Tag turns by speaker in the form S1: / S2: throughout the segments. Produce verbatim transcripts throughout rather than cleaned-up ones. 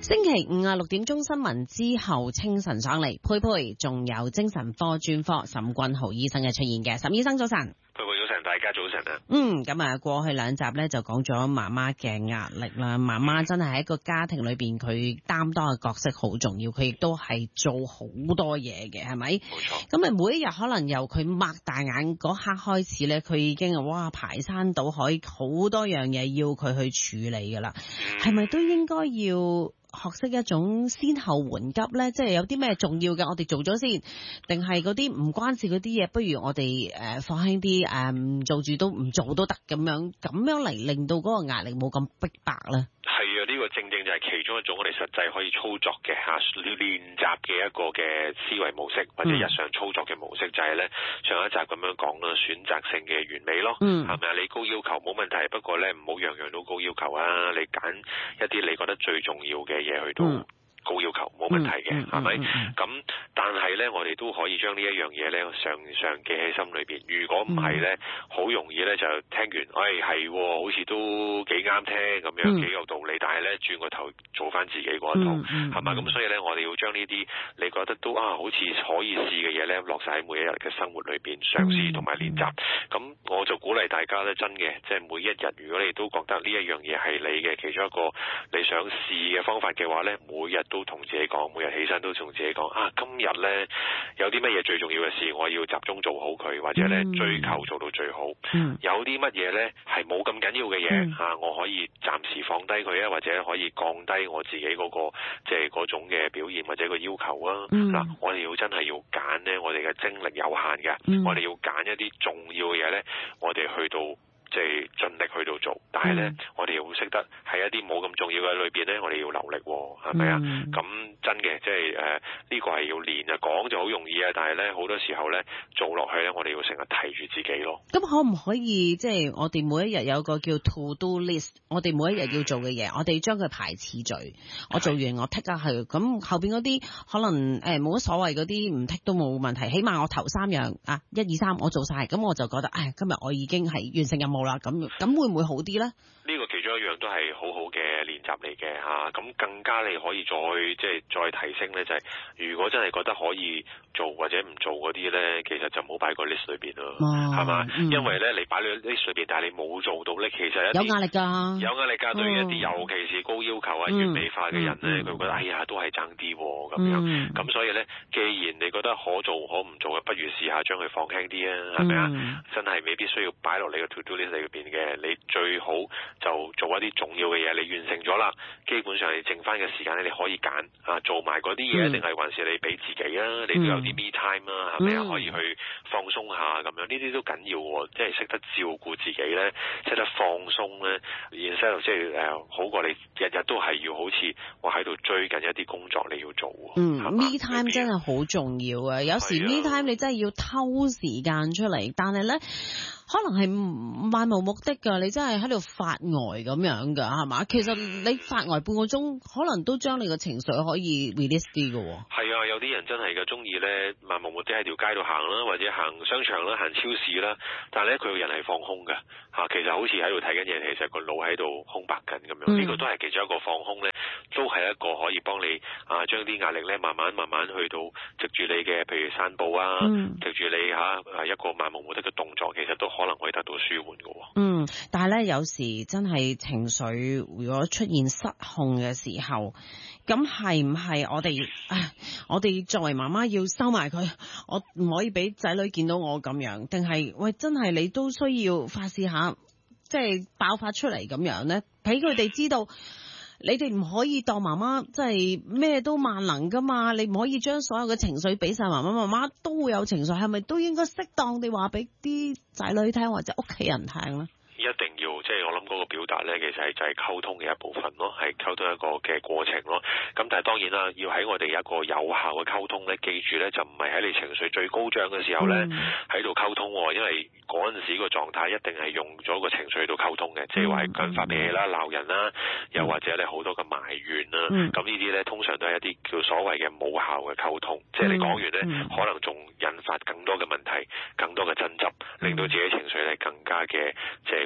S1: 星期五啊，六點鐘新聞之後，清晨上嚟，佩佩仲有精神科專科沈君豪醫生嘅出現嘅。沈醫生早晨。
S2: 佩佩早晨，大家早晨啊。
S1: 嗯，咁啊，過去兩集咧就講咗媽媽嘅壓力啦。媽媽真係喺一個家庭裏邊，佢擔當嘅角色好重要，佢亦都係做好多嘢嘅，係咪？
S2: 冇錯。
S1: 咁啊，每一日可能由佢擘大眼嗰刻開始咧，佢已經啊哇排山倒海，好多樣嘢要佢去處理噶啦。係咪、嗯、都應該要學識一種先後緩急咧？即係有啲咩重要嘅，我哋做咗先，定係嗰啲唔關事嗰啲嘢，不如我哋誒、呃、放輕啲，誒、呃、做住都唔做都得咁樣，咁樣嚟令到嗰個壓力冇咁逼迫咧。
S2: 係啊，呢、這個正正就係其中一種我哋實際可以操作嘅吓練習嘅一個嘅思維模式，或者日常操作嘅模式，嗯、就係咧上一集咁樣講啦，選擇性嘅完美咯，係咪啊？你高要求冇問題，不過咧唔好樣樣都高要求啊！你揀一啲你覺得最重要嘅嘢去到。嗯高要求冇問題嘅，係咪？咁但係咧，我哋都可以將呢一樣嘢咧，常常記喺心裏邊。如果唔係咧，好、嗯、容易咧就聽完，哎係、哦，好似都幾啱聽咁樣，幾、嗯、有道理。但係咧轉個頭做翻自己嗰一套，係嘛、嗯？咁、嗯、所以咧，我哋要將呢啲你覺得都啊好似可以試嘅嘢咧，落晒喺每一日嘅生活裏邊嘗試同埋練習。咁、嗯、我就鼓勵大家咧，真嘅，即係每一日，如果你都覺得呢一樣嘢係你嘅其中一個你想試嘅方法嘅話咧，每日都同自己講，每日起身都同自己講啊，今日咧有啲乜嘢最重要嘅事，我要集中做好佢，或者咧追求做到最好。嗯、有啲乜嘢咧係冇咁緊要嘅嘢吓，我可以暫時放低佢啊，或者可以降低我自己嗰、嗰個即係嗰種嘅表現或者個要求啊。嗱、嗯，我哋要真係要揀咧，我哋嘅精力有限嘅，嗯、我哋要揀一啲重要嘅嘢咧，我哋去到。即係盡力去到做，但係咧，嗯、我哋要識得喺一啲冇咁重要嘅裏邊咧，我哋要留力，係咪啊？咁、嗯、真嘅，即係誒呢個係要練啊，講就好容易啊，但係咧好多時候咧做落去咧，我哋要成日提住自己咯。咁
S1: 可唔可以即係我哋每一日有個叫 to do list， 我哋每一日要做嘅嘢，嗯、我哋將佢排次序，我做完我剔下去，咁後邊嗰啲可能誒冇乜所謂，嗰啲唔剔都冇問題，起碼我頭三樣啊一二三我做晒，咁我就覺得唉今日我已經係完成任務啦，咁咁會唔會好啲咧？
S2: 呢個其中一樣都係好好嘅練習嚟嘅吓，咁、啊、更加你可以再即係再提升咧，就係、是、如果真係覺得可以做或者唔做嗰啲咧，其實就唔好擺個 list 裏邊咯，係嘛？因為咧你擺喺 list 裏邊，但係你冇做到咧，其實有壓力噶，有壓力噶，對於一啲、嗯、尤其是高要求啊、完美化嘅人咧，佢、嗯嗯、覺得哎呀都係爭啲咁樣，咁、嗯、所以咧，既然你覺得可做可唔做嘅，不如試下將佢放輕啲啊，係咪啊？真係未必需要擺落你個 to do list 裏邊嘅，你最好就做一啲重要嘅嘢，你完成咗啦，基本上你剩翻嘅時間咧，你可以揀啊，做埋嗰啲嘢，定係、嗯、還是你俾自己啊？你都有啲 me time 啊，係咪啊？可以去放鬆下咁樣，呢啲都緊要喎，即係識得照顧自己咧，識得放鬆咧，然之後即係誒好過你日日都係要好似我喺度追緊一啲工作你要做。嗯吧，me time 真係好重要啊！有時 me time 你真係要偷時間出嚟，但係咧。可能係漫無目的㗎，你真係喺度發呆咁樣㗎，係嘛？其實你發呆半個鐘，可能都將你個情緒可以 release 啲㗎喎。係啊，有啲人真係嘅，中意咧漫無目的喺條街度行啦，或者行商場啦、行超市啦，但係咧佢個人係放空㗎嚇，其實好似喺度睇緊嘢，其實個腦喺度空白緊咁樣。呢、嗯、個都係其中一個放空咧，都係一個可以幫你啊將啲壓力咧慢慢慢慢去到藉住你嘅，譬如散步啊，藉住、嗯、你嚇啊一個漫無目的嘅動作，其實都可能可以得到舒緩嘅。嗯，
S1: 但係咧有時真係情緒如果出現失控嘅時候，咁係唔係我哋唉我哋作為媽媽要收埋佢，我唔可以俾仔女見到我咁樣，定係喂真係你都需要發泄下，即係爆發出嚟咁樣咧，俾佢哋知道。你哋唔可以當媽媽即係咩都萬能噶嘛，你唔可以將所有嘅情緒俾晒媽媽，媽媽都會有情緒，係咪都應該適當地話俾啲仔女聽或者屋企人聽咧？
S2: 一定要，即係我諗嗰個表達咧，其實係就係溝通嘅一部分咯，係溝通一個嘅過程咯。咁但係當然啦，要喺我哋一個有效嘅溝通咧，記住咧就唔係喺你情緒最高漲嘅時候咧喺度溝通，因為嗰陣時個狀態一定係用咗個情緒去到溝通嘅，即係話係強發脾氣啦、鬧人啦，又或者咧好多嘅埋怨啦。咁呢啲咧通常都係一啲叫所謂嘅冇效嘅溝通，即係你講完咧，可能仲引發更多嘅問題、更多嘅爭執，令到自己情緒咧更加嘅即係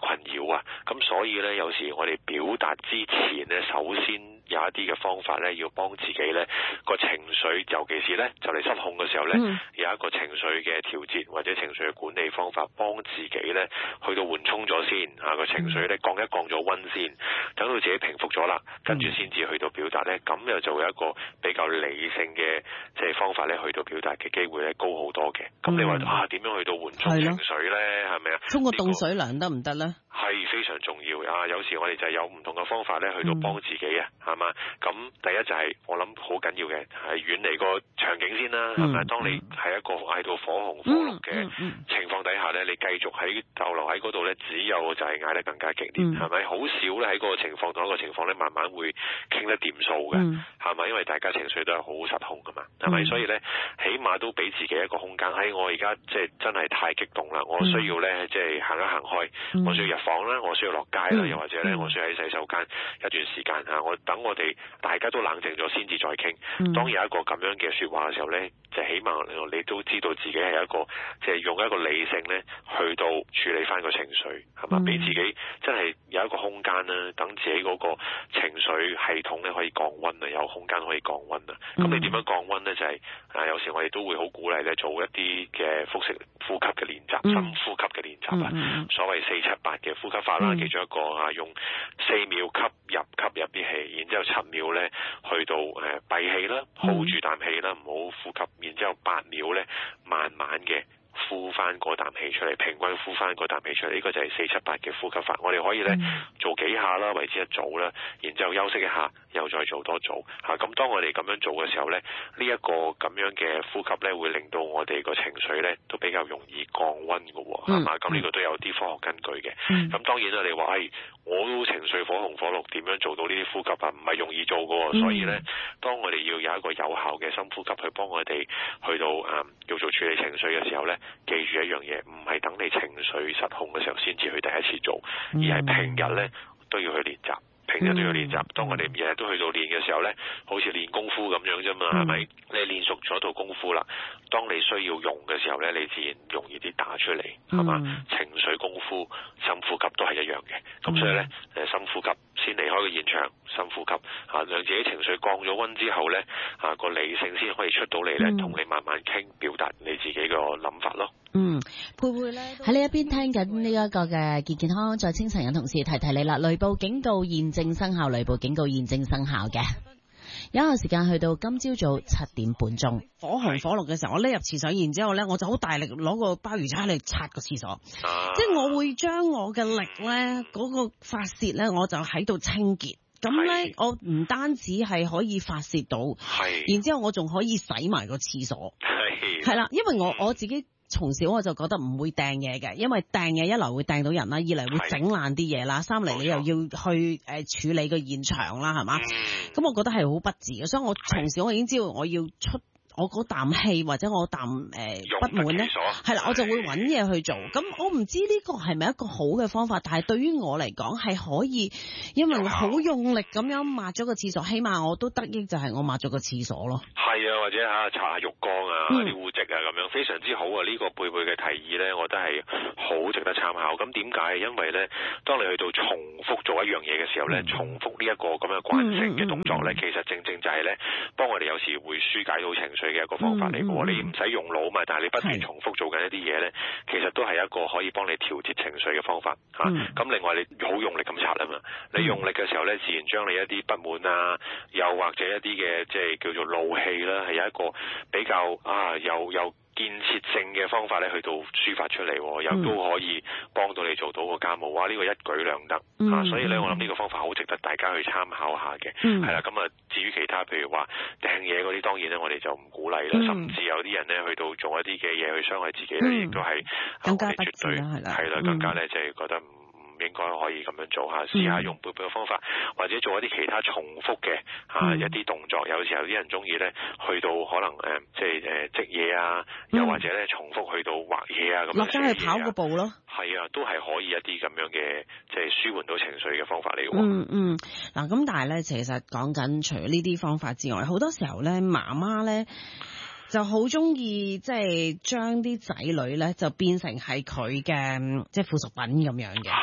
S2: 困擾啊。咁所以咧，有時我哋表達之前咧，首先有一啲嘅方法咧，要幫自己咧個情緒，尤其是咧就嚟失控嘅時候咧，嗯、有一個情緒嘅調節或者情緒嘅管理方法，幫自己咧去到緩衝咗先啊，個情緒咧降一降咗溫先，等到自己平復咗啦，跟住先至去到表達咧，咁又就會有一個比較理性嘅即係方法咧，去到表達嘅機會咧高好多嘅。咁、嗯、你話啊點樣去到緩衝情緒咧？係咪啊？
S1: 沖個凍水涼得唔得咧？
S2: 係非常重要啊！有時我哋就有唔同嘅方法咧，去到幫自己啊，係嘛、嗯？咁第一就係、是、我諗好緊要嘅，係遠離個場景先啦，係咪、嗯？當你係一個嗌到火紅火綠嘅情況底下咧，嗯嗯、你繼續喺逗留喺嗰度咧，只有就係嗌得更加激烈，係咪、嗯？好少咧喺嗰個情況同一個情況咧，慢慢會傾得掂數嘅，係咪、嗯？因為大家情緒都係好失控噶嘛，係咪？嗯、所以咧，起碼都俾自己一個空間。喺、哎、我而家即係真係太激動啦，我需要咧即係行一行開，嗯、我需要入房啦，我需要落街啦，又或者咧，我需要喺洗手間一段時間嚇，我等我哋大家都冷靜咗先至再傾。嗯、當有一個咁樣嘅説話嘅時候咧，就起碼你都知道自己係一個即係、就是、用一個理性咧去到處理翻個情緒，係嘛？俾、嗯、自己真係有一個空間啦，等自己嗰個情緒系統咧可以降溫啊，有空間可以降溫啊。咁、嗯、你點樣降溫咧？就係、是、啊，有時我哋都會好鼓勵咧做一啲嘅腹式呼吸嘅練習，深、嗯、呼吸嘅練習啊，嗯、所謂四七八嘅呼吸法啦，嗯、其中一個啊，用四秒吸入吸入啲氣，然之後七秒咧去到誒閉氣啦，hold住啖氣啦，唔好呼吸，然之後八秒咧慢慢嘅呼翻嗰啖氣出嚟，平均呼翻嗰啖氣出嚟，呢、這個就係四七八嘅呼吸法。我哋可以咧、嗯、做幾下啦，為之一組啦，然之後休息一下，又再做多組嚇。咁、啊、當我哋咁樣做嘅時候咧，呢、這、一個咁樣嘅呼吸咧，會令到我哋個情緒咧都比較容易降溫嘅喎，係嘛、嗯？咁呢個都有啲科學根據嘅。咁、嗯、當然啦，你話誒，我都情緒火紅火綠，點樣做到呢啲呼吸啊？唔係容易做嘅喎，嗯、所以咧，當我哋要有一個有效嘅深呼吸去幫我哋去到誒、嗯、叫做處理情緒嘅時候咧，記住一樣嘢，唔係等你情緒失控嘅時候先至去第一次做，而係平日咧都要去練習。平日都要練習，當我哋日日都去到練嘅時候咧，好似練功夫咁樣啫嘛，係咪、嗯？你練熟咗套功夫啦，當你需要用嘅時候咧，你自然容易啲打出嚟，係嘛？嗯、情緒功夫、深呼吸都係一樣嘅，咁、嗯、所以咧，誒深呼吸先離開個現場，深呼吸嚇，讓自己情緒降咗溫之後咧，嚇個理性先可以出到嚟咧，同、嗯、你慢慢傾，表達你自己個諗法咯。
S3: 嗯，佩佩咧喺呢一邊聽緊呢一個嘅健健康康再清晨嘅同事提提你啦，雷暴警告現正生效，雷暴警告現正生效嘅。有一個時間去到今朝早七點半鐘，
S1: 火紅火綠嘅時候，我匿入廁所，然之後咧我就好大力攞個鮑魚叉嚟擦個廁所，啊、即係我會將我嘅力咧嗰、嗰個發泄咧，我就喺度清潔。咁咧，是我唔單止係可以發泄到，是然之後我仲可以洗埋個廁所，係啦是，因為我我自己從小我就覺得唔會掟嘢嘅，因為掟嘢一來會掟到人啦，二嚟會整爛啲嘢啦，是三嚟你又要去誒、呃、處理個現場啦，係嘛？咁、嗯、我覺得係好不智嘅，所以我從小我已經知道我要出。我嗰啖氣或者我啖誒、呃、不滿咧，係啦，我就會揾嘢去做。咁我唔知呢個係咪一個好嘅方法，但係對於我嚟講係可以，因為好用力咁樣抹咗個廁所，起碼我都得益就係我抹咗個廁所咯。係
S2: 啊，或者嚇搽下浴缸啊，啲、嗯、污漬啊咁樣，非常之好啊！呢、呢個貝貝嘅提議咧，我覺得係好值得參考。咁點解？因為咧，當你去到重複做一樣嘢嘅時候咧，嗯、重複呢一個咁嘅慣性嘅動作咧，嗯嗯嗯、其實正正就係咧，幫我哋有時會疏解到情緒嘅一個方法嚟嘅，嗯嗯、你唔使用腦嘛，但係你不斷重複做緊一啲嘢咧，是其實都係一個可以幫你調節情緒嘅方法嚇。咁、嗯啊、另外你好用力咁擦啊嘛，你用力嘅時候咧，自然將你一啲不滿啊，又或者一啲嘅即係叫做怒氣啦，係有一個比較啊，又又。建設性嘅方法咧，去到抒發出嚟，又都可以幫到你做到個家務。哇！呢、這個一舉兩得、嗯、啊，所以咧，我諗呢個方法好值得大家去參考下嘅。係啦、嗯，咁啊，至於其他譬如話掟嘢嗰啲，當然咧，我哋就唔鼓勵啦。嗯、甚至有啲人咧，去到做一啲嘅嘢去傷害自己咧，亦、嗯、都係
S1: 更加
S2: 絕對係啦，係啦，更加咧就係覺得唔。應該可以咁樣做下，試下用貝貝嘅方法，或者做一啲其他重複嘅嚇、嗯啊、一啲動作。有時候有啲人中意咧，去到可能誒、呃、即係誒織嘢啊，又或者咧重複去到畫嘢啊咁。落街
S1: 去跑個步咯。
S2: 係啊，都係可以一啲咁樣嘅即係舒緩到情緒嘅方法嚟嘅。
S1: 嗯嗯，嗱咁，但係咧，其實講緊除咗呢啲方法之外，好多時候咧，媽媽咧就好中意即係將啲仔女咧就變成係佢嘅即係附屬品咁樣嘅。係。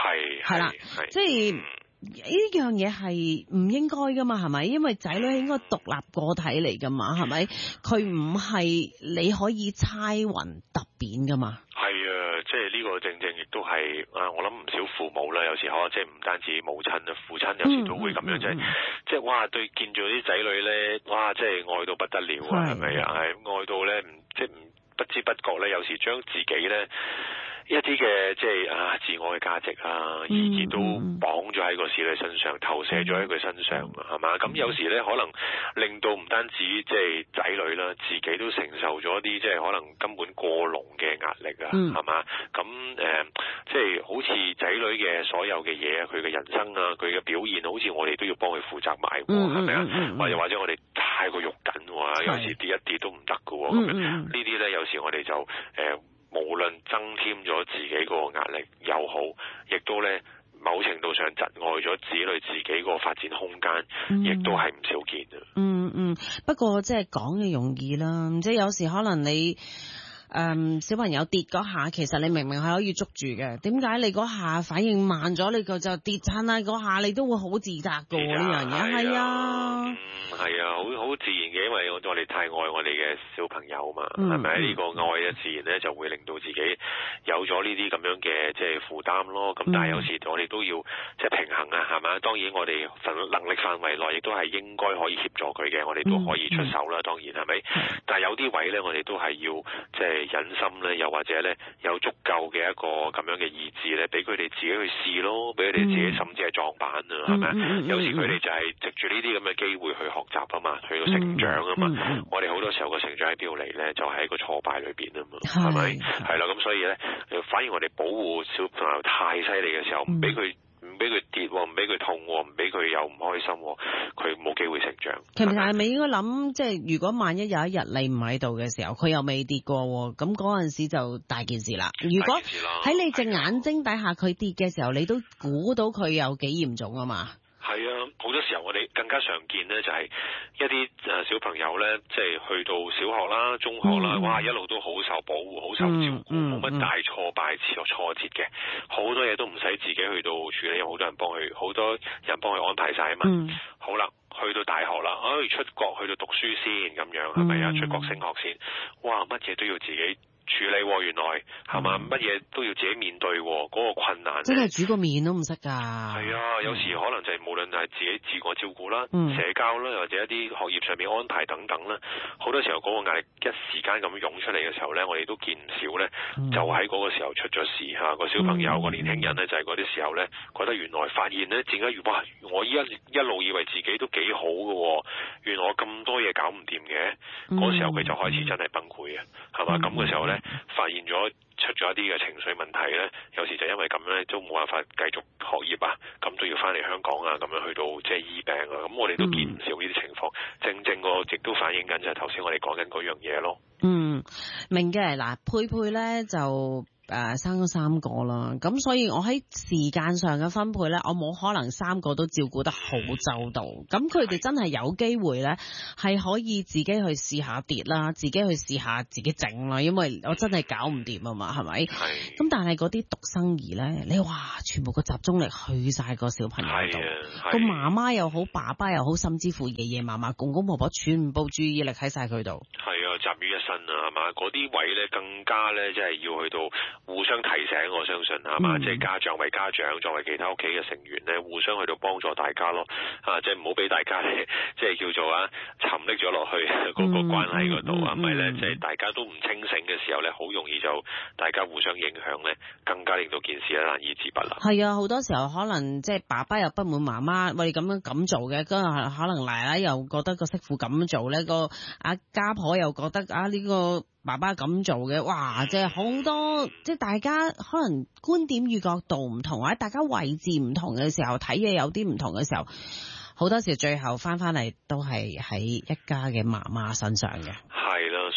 S1: 係啦，即係呢樣嘢係唔應該噶嘛，係咪？因為仔女應該獨立個體嚟噶嘛，係咪？佢唔係你可以猜雲突扁噶嘛。
S2: 係啊，即係呢個正正亦都係啊！我諗唔少父母啦，有時可能即係唔單止母親啊，父親有時都會咁樣，即係即係哇，對見住啲仔女咧，哇，即係愛到不得了啊，係咪啊？係愛到咧，唔即係唔不知不覺咧，有時將自己咧一啲嘅即係啊自我嘅價值啊意見都綁咗喺個子女身上，投射咗喺佢身上，係嘛？咁有時咧可能令到唔單止即係仔女啦，自己都承受咗一啲即係可能根本過濃嘅壓力啊，係嘛？咁誒，即係好似仔女嘅所有嘅嘢啊，佢嘅人生啊，佢嘅表現，好似我哋都要幫佢負責埋，係咪啊？或者或者我哋太過肉緊喎，有時跌一跌都唔得㗎喎，咁樣呢啲咧有時我哋就誒。無論增添咗自己個壓力又好，亦都咧某程度上窒礙咗子女自己個發展空間，亦都係唔少見嘅。
S1: 嗯嗯，不過即係講嘅容易啦，即係有時可能你。誒、嗯、小朋友跌嗰下，其實你明明係可以捉住嘅，點解你嗰下反應慢咗，你個就跌親啦？嗰下你都會好自責㗎喎，呢樣嘢係啊，
S2: 嗯係啊，好好自然嘅，因為我我哋太愛我哋嘅小朋友嘛，係咪呢個愛嘅自然咧就會令到自己有咗呢啲咁樣嘅即係負擔咯。咁、嗯、但係有時我哋都要即係平衡啊，係咪？當然我哋能力範圍內亦都係應該可以協助佢嘅，我哋都可以出手啦。當然係咪？但係有啲位咧，我哋都係要即係。忍心咧，又或者咧有足夠嘅一個咁樣嘅意志咧，俾佢哋自己去試咯，俾佢哋自己甚至係撞板啊，係咪、嗯？有時佢哋就係藉住呢啲咁嘅機會去學習啊嘛，去到成長啊嘛。嗯嗯、我哋好多時候個成長喺邊度嚟咧，就喺、是、個挫敗裏邊啊嘛，係咪？係啦，咁所以咧，反而我哋保護小朋友太犀利嘅時候，唔俾佢。唔俾佢跌，唔俾佢痛，唔俾佢又唔開心，佢冇機會成長。其實
S1: 係咪應該諗，即係如果萬一有一日你唔喺度嘅時候，佢又未跌過，咁嗰陣時就大件事啦。如果喺你隻眼睛底下佢跌嘅時候，你都估到佢有幾嚴重啊嘛？
S2: 係啊，好多時候我哋更加常見呢，就係一啲誒小朋友呢，即係去到小學啦、中學啦，嗯、哇，一路都好受保護、好受照顧，冇乜、嗯、大挫敗、挫挫折嘅，好多嘢都唔使自己去到處理，有好多人幫佢，好多人幫佢安排晒啊嘛。嗯、好啦，去到大學啦，哎，出國去到讀書先咁樣，係咪啊？出國升學先，哇，乜嘢都要自己處理，原來係嘛？乜嘢都要自己面對嗰、嗰個困難，
S1: 真係煮個麵都唔識㗎。
S2: 係啊，有時可能就係無論係自己自我照顧啦、嗯、社交啦，或者一啲學業上面安排等等啦，好多時候嗰個壓力一時間咁湧出嚟嘅時候咧，我哋都見唔少咧，嗯、就喺嗰個時候出咗事嚇。個小朋友、嗯、個年輕人咧，就係嗰啲時候咧，覺得原來發現咧，點解哇，我依家一路以為自己都幾好嘅，原來我咁多嘢搞唔掂嘅，嗰、嗯、時候佢就開始真係崩潰啊，係嘛？咁嘅時候咧。發現咗出咗一啲嘅情緒問題咧，有時就因為咁咧，都冇辦法繼續學業啊，咁都要翻嚟香港啊，咁樣去到即係醫病啊，咁我哋都見唔少呢啲情況，嗯、正正個亦都反映緊就係頭先我哋講緊嗰樣嘢咯。嗯，
S1: 明嘅。嗱，佩佩咧就。誒、呃、生咗三個啦，咁所以我喺時間上嘅分配咧，我冇可能三個都照顧得好周到。咁佢哋真係有機會咧，係可以自己去試下跌啦，自己去試下自己整啦，因為我真係搞唔掂啊嘛，係咪？係。咁但係嗰啲獨生兒咧，你話全部個集中力去晒個小朋友度，個媽媽又好，爸爸又好，甚至乎爺爺嫲嫲、公公婆婆，全部注意力喺晒佢度。
S2: 係啊，集於一身啊，係嘛？嗰啲位咧更加咧，即係要去到。互相提醒，我相信係嘛，即係、嗯、家長為家長，作為其他屋企嘅成員咧，互相去到幫助大家咯。啊，即係唔好俾大家咧，即係叫做啊沉溺咗落去嗰個關係嗰度，係咪咧？即係大家都唔清醒嘅時候咧，好容易就大家互相影響咧，更加令到件事咧難以自拔啦。
S1: 係啊，好多時候可能即係爸爸又不滿媽媽，喂，你咁樣咁做嘅，咁可能奶奶又覺得個媳婦咁做咧，個啊家婆又覺得啊呢個。爸爸咁做嘅，哇！即係好多，即係大家可能觀點與角度唔同，或者大家位置唔同嘅時候，睇嘢有啲唔同嘅時候，好多時最後翻翻嚟都係喺一家嘅媽媽身上嘅。
S2: 係啦，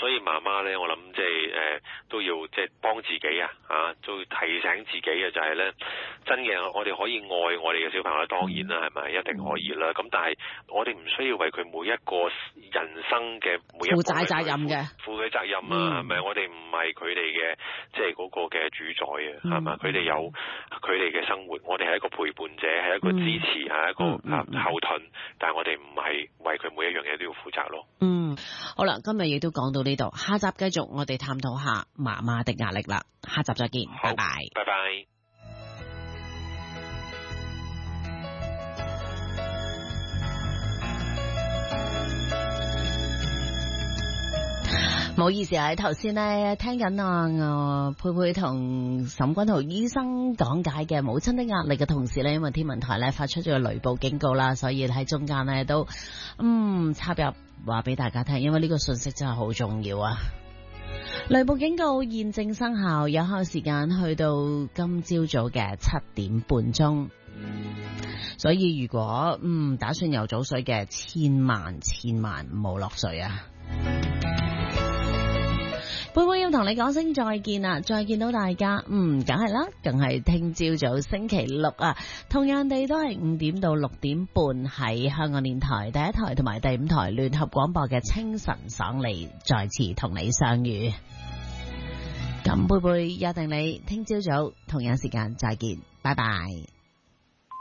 S2: 所以媽媽咧，我諗即係誒都要即係幫自己啊，啊，都要提醒自己嘅就係咧，真嘅我哋可以愛我哋嘅小朋友，當然啦，係咪一定可以啦？咁但係我哋唔需要為佢每一個人生嘅每一個
S1: 負責責任嘅，
S2: 負佢責任啊，係咪、嗯？我哋唔係佢哋嘅即係嗰個嘅主宰啊，係嘛？佢哋有佢哋嘅生活，我哋係一個陪伴者，係一個支持，係、嗯、一個後盾，嗯、但係我哋唔係為佢每一樣嘢都要負責咯。
S1: 嗯，好啦，今日亦都講到呢度，下集繼續我哋探討下媽媽的壓力啦，下集再見，拜拜，
S2: 拜拜。
S3: 唔好意思啊，頭先咧聽緊啊，呃、佩佩同沈君豪醫生講解嘅母親的壓力嘅同時咧，因為天文台咧發出咗個雷暴警告啦，所以喺中間咧都嗯插入話俾大家聽，因為呢個信息真係好重要啊！雷暴警告現正生效，有效時間去到今朝早嘅七點半鐘，所以如果嗯打算游早水嘅，千萬千萬唔好落水啊！貝貝要同你講聲再見啦，再見到大家，嗯，梗係啦，梗係聽朝早星期六啊，同樣地都係五點到六點半喺香港電台第一台同埋第五台聯合廣播嘅清晨爽利，再次同你相遇。咁貝貝約定你聽朝早同樣時間再見，拜拜。